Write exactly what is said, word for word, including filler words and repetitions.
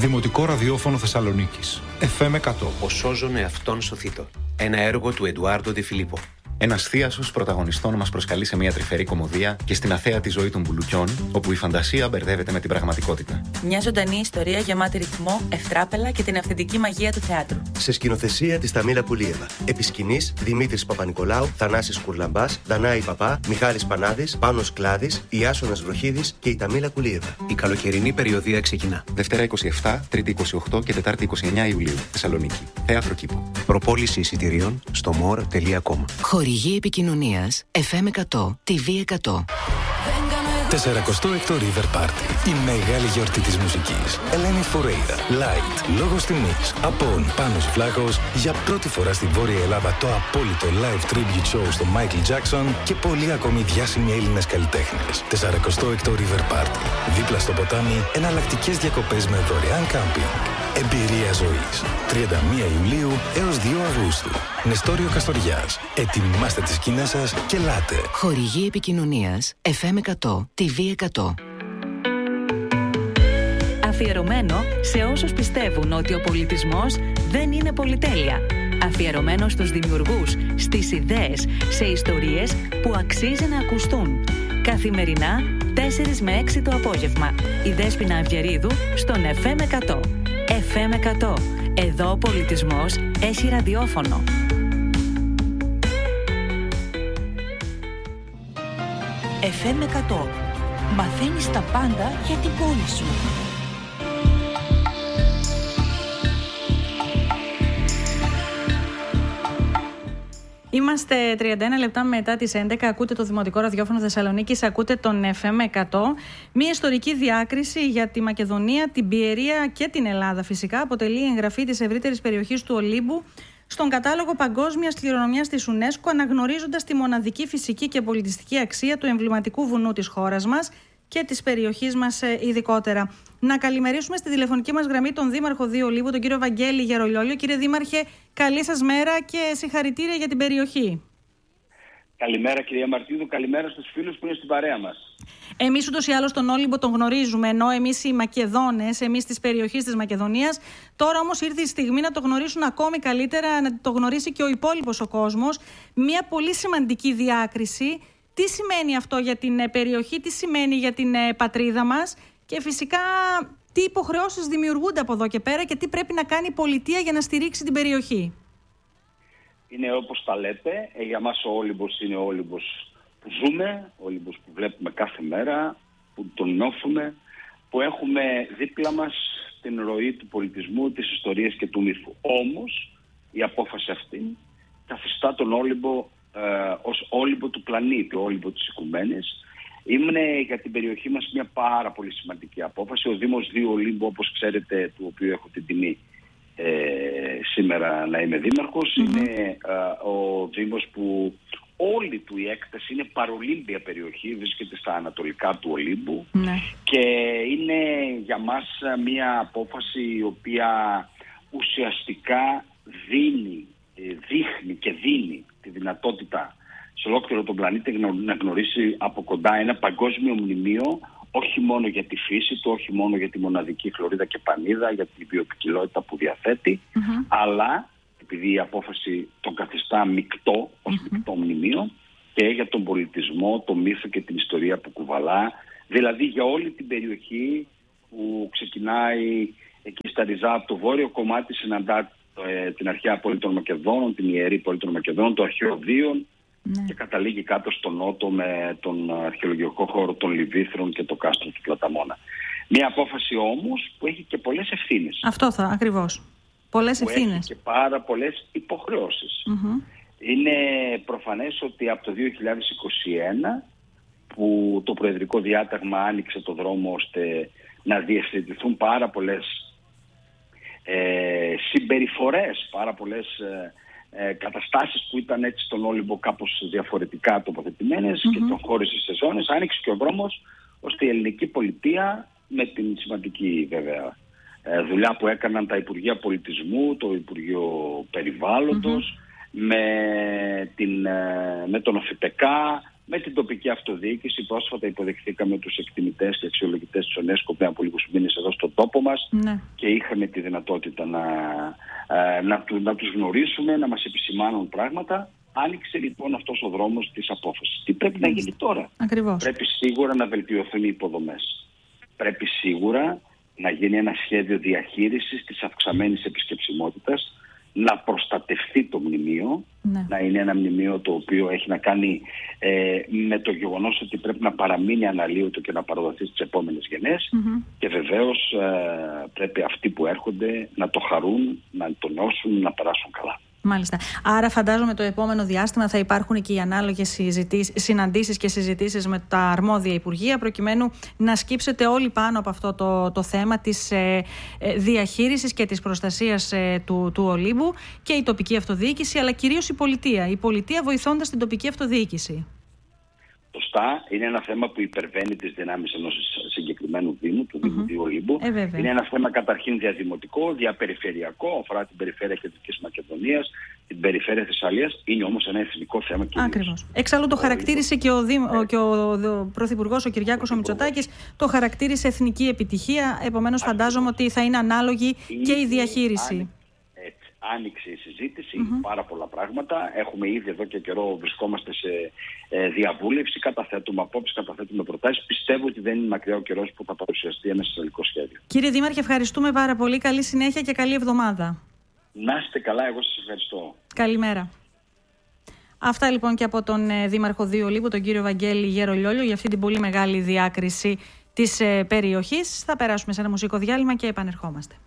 Δημοτικό ραδιόφωνο Θεσσαλονίκης. εφ εμ εκατό. Ο σώζον εαυτόν σωθήτω. Ένα έργο του Εντουάρντο Ντε Φιλίππο. Ένας θίασος πρωταγωνιστών μας προσκαλεί σε μια τρυφερή κωμωδία και στην αθέατη ζωή των μπουλουκιών, όπου η φαντασία μπερδεύεται με την πραγματικότητα. Μια ζωντανή ιστορία γεμάτη ρυθμό, ευτράπελα και την αυθεντική μαγεία του θεάτρου. Σε σκηνοθεσία της Ταμίλα Πουλίεβα. Επί σκηνής Δημήτρης Παπα-Νικολάου, Θανάσης Κουρλαμπάς, Δανάη Παπά, Μιχάλης Πανάδης, Πάνος Κλάδης, Ιάσονας Βροχίδης και η Ταμίλα Πουλίεβα. Η καλοκαιρινή περιοδία ξεκινά. Δευτέρα είκοσι επτά, Τρίτη είκοσι οκτώ και Τετάρτη είκοσι εννέα Ιουλίου. Θεσσαλονίκη. Θέατρο Κήπου. Προπόληση εισιτηρίων στο μορ τελεία κομ. Χορηγή επικοινωνίας εφ εμ εκατό, τι βι εκατό. σαρανταέκτο River Party. Η μεγάλη γιορτή της μουσικής. Ελένη Φουρέιρα, Light, Λόγος Τιμής, Απόν, Πάνος Βλάχος. Για πρώτη φορά στην Βόρεια Ελλάδα το απόλυτο live tribute show στο Michael Jackson και πολλοί ακόμη διάσημοι Έλληνες καλλιτέχνες. σαρανταέκτο River Party. Δίπλα στο ποτάμι, εναλλακτικές διακοπές με δωρεάν κάμπινγκ. Εμπειρία ζωής. τριάντα μία Ιουλίου έως δύο Αυγούστου. Νεστόριο Καστοριάς. Ετοιμάστε τις σκηνές σας και ελάτε. Χορηγή επικοινωνίας εφ εμ εκατό, τι βι εκατό. Αφιερωμένο σε όσους πιστεύουν ότι ο πολιτισμός δεν είναι πολυτέλεια. Αφιερωμένο στους δημιουργούς, στις ιδέες, σε ιστορίες που αξίζει να ακουστούν. Καθημερινά, τέσσερα με έξι το απόγευμα. Η Δέσποινα Αυγερίδου στον εφ εμ εκατό. εφ εμ εκατό. Εδώ ο πολιτισμός έχει ραδιόφωνο. εφ εμ εκατό. Μαθαίνεις τα πάντα για την πόλη σου. Είμαστε τριάντα ένα λεπτά μετά τις έντεκα. Ακούτε το Δημοτικό Ραδιόφωνο Θεσσαλονίκης, ακούτε τον εφ εμ εκατό. Μία ιστορική διάκριση για τη Μακεδονία, την Πιερία και την Ελλάδα φυσικά αποτελεί η εγγραφή της ευρύτερης περιοχής του Ολύμπου στον κατάλογο παγκόσμιας κληρονομιάς της UNESCO, αναγνωρίζοντας τη μοναδική φυσική και πολιτιστική αξία του εμβληματικού βουνού της χώρας μας και της περιοχής μας ειδικότερα. Να καλημερίσουμε στη τηλεφωνική μας γραμμή τον Δήμαρχο Δίου Ολύμπου, τον κύριο Βαγγέλη Γερολιόλιο. Κύριε Δήμαρχε, καλή σας μέρα και συγχαρητήρια για την περιοχή. Καλημέρα κυρία Μαρτίδου, καλημέρα στους φίλους που είναι στην παρέα μας. Εμείς ούτως ή άλλως τον Όλυμπο τον γνωρίζουμε, ενώ εμείς οι Μακεδόνες, εμείς της περιοχής της Μακεδονίας. Τώρα όμως ήρθε η στιγμή να το γνωρίσουν ακόμη καλύτερα, να το γνωρίσει και ο υπόλοιπος ο κόσμος. Μια πολύ σημαντική διάκριση. Τι σημαίνει αυτό για την περιοχή, τι σημαίνει για την πατρίδα μας και φυσικά τι υποχρεώσεις δημιουργούνται από εδώ και πέρα και τι πρέπει να κάνει η πολιτεία για να στηρίξει την περιοχή. Είναι όπως τα λέτε, ε, για μας ο Όλυμπος είναι ο Όλυμπος που ζούμε, ο Όλυμπος που βλέπουμε κάθε μέρα, που τον νιώθουμε, που έχουμε δίπλα μας την ροή του πολιτισμού, της ιστορίας και του μύθου. Όμως η απόφαση αυτή καθιστά τον Όλυμπο Ε, ως Όλυμπο του πλανήτη, ο Όλυμπο της οικουμένης. Είναι για την περιοχή μας μια πάρα πολύ σημαντική απόφαση. Ο Δήμος Δίου Ολύμπου, όπως ξέρετε, του οποίου έχω την τιμή ε, σήμερα να είμαι δήμαρχος, mm-hmm. είναι ε, ο Δήμος που όλη του η έκταση είναι παρολύμπια περιοχή, βρίσκεται στα ανατολικά του Ολύμπου mm-hmm. και είναι για μας μια απόφαση η οποία ουσιαστικά δίνει, δείχνει και δίνει τη δυνατότητα σε ολόκληρο τον πλανήτη να γνωρίσει από κοντά ένα παγκόσμιο μνημείο, όχι μόνο για τη φύση του, όχι μόνο για τη μοναδική χλωρίδα και πανίδα, για τη βιοποικιλότητα που διαθέτει, mm-hmm. αλλά επειδή η απόφαση τον καθιστά μεικτό ως mm-hmm. μεικτό μνημείο και για τον πολιτισμό, το μύθο και την ιστορία που κουβαλά, δηλαδή για όλη την περιοχή που ξεκινάει εκεί στα Ριζά από το βόρειο κομμάτι, συναντά την αρχαία πόλη των Μακεδόνων, την ιερή πόλη των Μακεδόνων, το αρχαίο Δίον ναι. και καταλήγει κάτω στο νότο με τον αρχαιολογικό χώρο των Λιβύθρων και το κάστρο του Πλαταμόνα. Μια απόφαση όμως που έχει και πολλές ευθύνες. Αυτό θα, ακριβώς. Πολλές ευθύνες. Έχει και πάρα πολλές υποχρεώσεις. Mm-hmm. Είναι προφανές ότι από το δύο χιλιάδες είκοσι ένα που το Προεδρικό Διάταγμα άνοιξε το δρόμο ώστε να διευθετηθούν πάρα πολλές Ε, συμπεριφορές, πάρα πολλές ε, ε, καταστάσεις που ήταν έτσι στον Όλυμπο κάπως διαφορετικά τοποθετημένες mm-hmm. και τον χώρισε σε ζώνες, άνοιξε και ο δρόμος ώστε η ελληνική πολιτεία με την σημαντική βέβαια ε, δουλειά που έκαναν τα Υπουργεία Πολιτισμού, το Υπουργείο Περιβάλλοντος, mm-hmm. με, την, ε, με τον ΟΦΙΠΕΚΑ, με την τοπική αυτοδιοίκηση. Πρόσφατα υποδεχθήκαμε τους εκτιμητές και αξιολογητές της UNESCO πριν από λίγους μήνες εδώ στον τόπο μας, ναι. και είχαμε τη δυνατότητα να, να, να τους γνωρίσουμε, να μας επισημάνουν πράγματα. Άνοιξε λοιπόν αυτός ο δρόμος της απόφασης. Τι πρέπει να γίνει τώρα? Ακριβώς. Πρέπει σίγουρα να βελτιωθούν οι υποδομές. Πρέπει σίγουρα να γίνει ένα σχέδιο διαχείρισης της αυξαμένης επισκεψιμότητας, να προστατευτεί το μνημείο, ναι. να είναι ένα μνημείο το οποίο έχει να κάνει ε, με το γεγονός ότι πρέπει να παραμείνει αναλύωτο και να παραδοθεί στις επόμενες γενιές, mm-hmm. και βεβαίως ε, πρέπει αυτοί που έρχονται να το χαρούν, να το νιώσουν, να περάσουν καλά. Μάλιστα. Άρα φαντάζομαι το επόμενο διάστημα θα υπάρχουν και οι ανάλογες συναντήσεις και συζητήσεις με τα αρμόδια υπουργεία, προκειμένου να σκύψετε όλοι πάνω από αυτό το, το θέμα της ε, διαχείρισης και της προστασίας ε, του, του Ολύμπου, και η τοπική αυτοδιοίκηση, αλλά κυρίως η πολιτεία. Η πολιτεία βοηθώντας την τοπική αυτοδιοίκηση. Σωστά, είναι ένα θέμα που υπερβαίνει τις δυνάμεις ενός συγκεκριμένου Δήμου, του Δήμου του Ολύμπου. Ε, είναι ένα θέμα καταρχήν διαδημοτικό, διαπεριφερειακό, αφορά την περιφέρεια Κεντρικής Μακεδονίας, την περιφέρεια Θεσσαλίας. Είναι όμως ένα εθνικό θέμα κυρίως. Ακριβώς. Εξάλλου το χαρακτήρισε και ο, Δήμ, ο, και ο, ο Πρωθυπουργός, ο Κυριάκος ο Μητσοτάκης, το χαρακτήρισε εθνική επιτυχία. Επομένως, φαντάζομαι ότι θα είναι ανάλογη είναι, και η διαχείριση. Είναι, Άνοιξε η συζήτηση, mm-hmm. πάρα πολλά πράγματα. Έχουμε ήδη εδώ και καιρό, βρισκόμαστε σε ε, διαβούλευση, καταθέτουμε απόψεις, καταθέτουμε προτάσεις. Πιστεύω ότι δεν είναι μακριά ο καιρός που θα παρουσιαστεί ένα συνολικό σχέδιο. Κύριε Δήμαρχε, ευχαριστούμε πάρα πολύ. Καλή συνέχεια και καλή εβδομάδα. Να είστε καλά, εγώ σας ευχαριστώ. Καλημέρα. Αυτά λοιπόν και από τον ε, Δήμαρχο Δίου Ολύμπου, τον κύριο Βαγγέλη Γερολιόλιο, για αυτή την πολύ μεγάλη διάκριση της ε, περιοχής. Θα περάσουμε σε ένα μουσικό διάλειμμα και επανερχόμαστε.